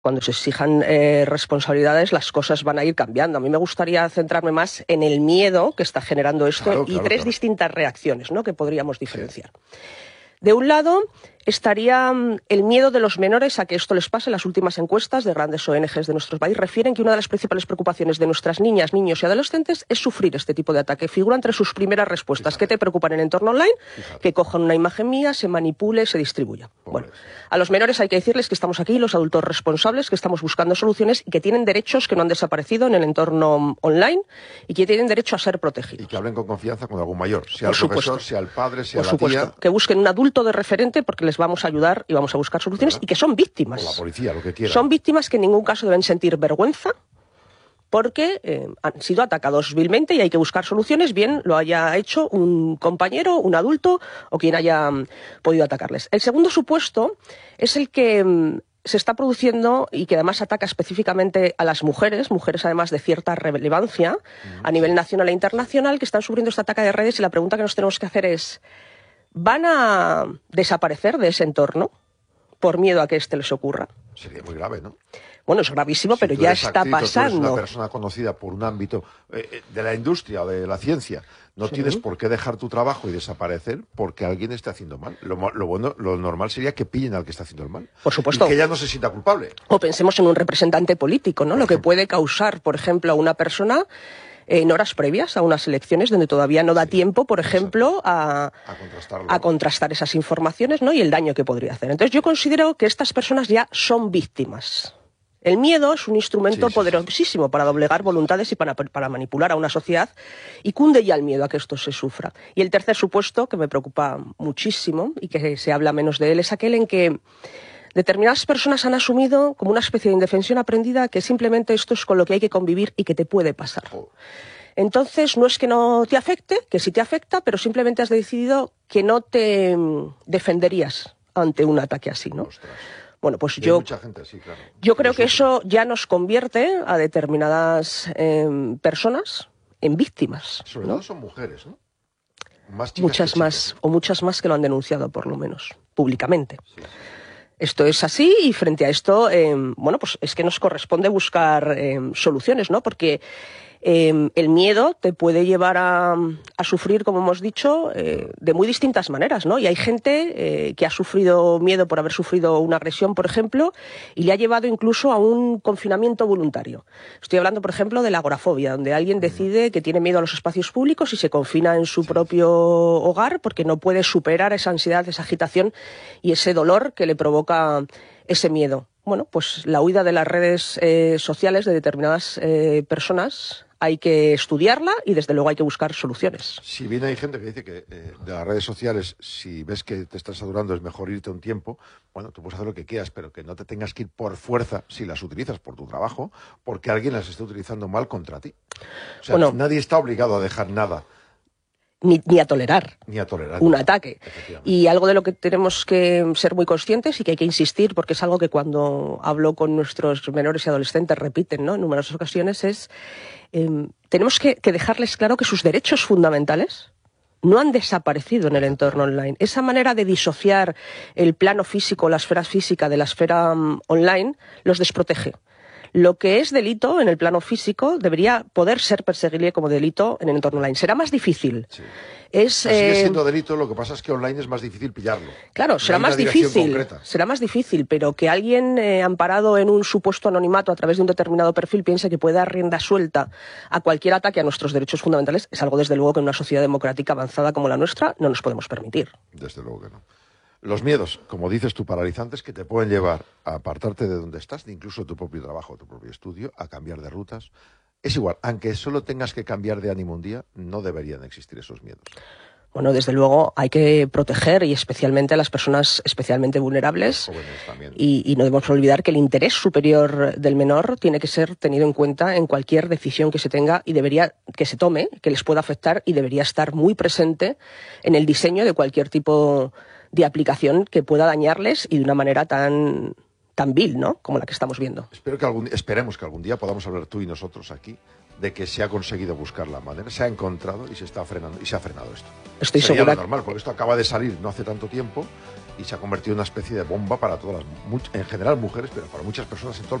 cuando se exijan responsabilidades, las cosas van a ir cambiando. A mí me gustaría centrarme más en el miedo que está generando esto y tres distintas reacciones, ¿no?, que podríamos diferenciar. Sí. De un lado estaría el miedo de los menores a que esto les pase. Las últimas encuestas de grandes ONGs de nuestro país refieren que una de las principales preocupaciones de nuestras niñas, niños y adolescentes es sufrir este tipo de ataque. Figura entre sus primeras respuestas. ¿Qué te preocupa en el entorno online? Que cojan una imagen mía, se manipule, se distribuya. Bueno, a los menores hay que decirles que estamos aquí, los adultos responsables, que estamos buscando soluciones y que tienen derechos que no han desaparecido en el entorno online y que tienen derecho a ser protegidos. Y que hablen con confianza con algún mayor, sea el profesor, sea el padre, sea la tía. Que busquen un adulto de referente porque les vamos a ayudar y vamos a buscar soluciones, y que son víctimas. O la policía, lo que quieran. Son víctimas que en ningún caso deben sentir vergüenza porque han sido atacados vilmente y hay que buscar soluciones, bien lo haya hecho un compañero, un adulto o quien haya podido atacarles. El segundo supuesto es el que se está produciendo y que además ataca específicamente a las mujeres además de cierta relevancia a nivel nacional e internacional, que están sufriendo este ataque de redes, y la pregunta que nos tenemos que hacer es: ¿van a desaparecer de ese entorno por miedo a que les ocurra? Sería muy grave, ¿no? Bueno, es gravísimo, pero ya está pasando. Tú eres una persona conocida por un ámbito de la industria o de la ciencia. No tienes por qué dejar tu trabajo y desaparecer porque alguien esté haciendo mal. Lo normal sería que pillen al que está haciendo el mal. Por supuesto. Y que ella no se sienta culpable. O pensemos en un representante político, ¿no? Lo que puede causar, por ejemplo, a una persona en horas previas a unas elecciones donde todavía no da tiempo, por ejemplo, a contrastar esas informaciones, ¿no?, y el daño que podría hacer. Entonces yo considero que estas personas ya son víctimas. El miedo es un instrumento poderosísimo para doblegar voluntades y para manipular a una sociedad, y cunde ya el miedo a que esto se sufra. Y el tercer supuesto, que me preocupa muchísimo y que se habla menos de él, es aquel en que determinadas personas han asumido como una especie de indefensión aprendida que simplemente esto es con lo que hay que convivir y que te puede pasar. Entonces, no es que no te afecte, que sí te afecta, pero simplemente has decidido que no te defenderías ante un ataque así, ¿no? Ostras. Bueno, pues mucha gente así, claro. Yo creo que eso ya nos convierte a determinadas personas en víctimas. Sobre todo son mujeres, ¿no? Muchas más que lo han denunciado, por lo menos, públicamente. Sí. Esto es así, y frente a esto, bueno, pues es que nos corresponde buscar soluciones, ¿no? Porque el miedo te puede llevar a sufrir, como hemos dicho, de muy distintas maneras, ¿no? Y hay gente que ha sufrido miedo por haber sufrido una agresión, por ejemplo, y le ha llevado incluso a un confinamiento voluntario. Estoy hablando, por ejemplo, de la agorafobia, donde alguien decide que tiene miedo a los espacios públicos y se confina en su propio hogar porque no puede superar esa ansiedad, esa agitación y ese dolor que le provoca ese miedo. Bueno, pues la huida de las redes sociales de determinadas personas hay que estudiarla y desde luego hay que buscar soluciones. Si bien hay gente que dice que de las redes sociales, si ves que te estás saturando, es mejor irte un tiempo, bueno, tú puedes hacer lo que quieras, pero que no te tengas que ir por fuerza si las utilizas por tu trabajo, porque alguien las está utilizando mal contra ti. O sea, nadie está obligado a dejar nada. Ni a tolerar un ataque. Y algo de lo que tenemos que ser muy conscientes y que hay que insistir, porque es algo que cuando hablo con nuestros menores y adolescentes repiten, ¿no?, en numerosas ocasiones, es tenemos que dejarles claro que sus derechos fundamentales no han desaparecido en el entorno online. Esa manera de disociar el plano físico, la esfera física de la esfera online, los desprotege. Lo que es delito en el plano físico debería poder ser perseguible como delito en el entorno online. Será más difícil. Sí. Sigue siendo delito, lo que pasa es que online es más difícil pillarlo. Claro, será más difícil, pero que alguien amparado en un supuesto anonimato a través de un determinado perfil piense que puede dar rienda suelta a cualquier ataque a nuestros derechos fundamentales es algo, desde luego, que en una sociedad democrática avanzada como la nuestra no nos podemos permitir. Desde luego que no. Los miedos, como dices tú, paralizantes, que te pueden llevar a apartarte de donde estás, de incluso tu propio trabajo, tu propio estudio, a cambiar de rutas. Es igual, aunque solo tengas que cambiar de ánimo un día, no deberían existir esos miedos. Bueno, desde luego hay que proteger y especialmente a las personas especialmente vulnerables. Los jóvenes también. Y no debemos olvidar que el interés superior del menor tiene que ser tenido en cuenta en cualquier decisión que se tenga y que se tome, que les pueda afectar, y debería estar muy presente en el diseño de cualquier tipo de aplicación que pueda dañarles y de una manera tan vil, ¿no?, como la que estamos viendo. Esperemos que algún día podamos hablar tú y nosotros aquí de que se ha conseguido buscar la manera, se ha encontrado y se está frenando, y se ha frenado esto. Estoy segura. Normal, porque esto acaba de salir no hace tanto tiempo y se ha convertido en una especie de bomba para todas en general mujeres, pero para muchas personas en todo